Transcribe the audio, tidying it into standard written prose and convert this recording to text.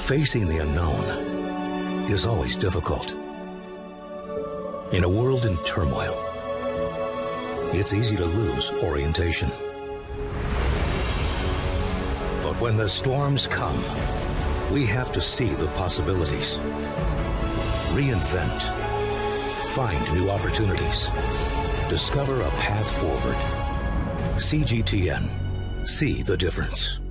Facing the unknown is always difficult. In a world in turmoil, it's easy to lose orientation. But when the storms come, we have to see the possibilities, reinvent, find new opportunities, discover a path forward. CGTN. See the difference.